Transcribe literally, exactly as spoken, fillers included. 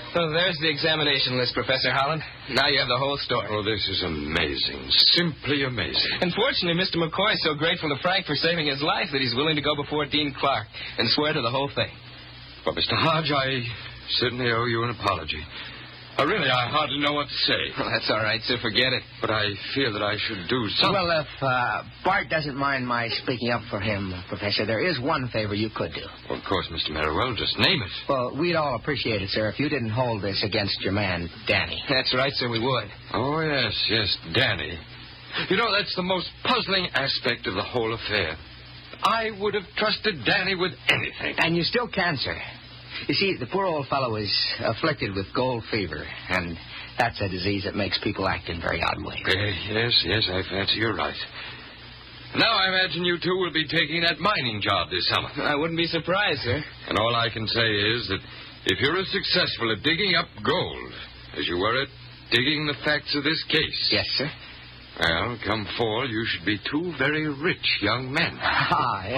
So there's the examination list, Professor Holland. Now you have the whole story. Oh, this is amazing. Simply amazing. And fortunately, Mister McCoy is so grateful to Frank for saving his life that he's willing to go before Dean Clark and swear to the whole thing. Well, Mister Hodge, I certainly owe you an apology. Uh, really, I hardly know what to say. Well, that's all right, sir. Forget it. But I feel that I should do something. Well, if uh, Bart doesn't mind my speaking up for him, Professor, there is one favor you could do. Well, of course, Mister Merriwell, just name it. Well, we'd all appreciate it, sir, if you didn't hold this against your man, Danny. That's right, sir, we would. Oh, yes, yes, Danny. You know, that's the most puzzling aspect of the whole affair. I would have trusted Danny with anything. And you still can, sir. You see, the poor old fellow is afflicted with gold fever, and that's a disease that makes people act in very odd ways. Uh, yes, yes, I fancy you're right. Now I imagine you two will be taking that mining job this summer. I wouldn't be surprised, sir. And all I can say is that if you're as successful at digging up gold as you were at digging the facts of this case... Yes, sir. Well, come fall, you should be two very rich young men. Ah, yes.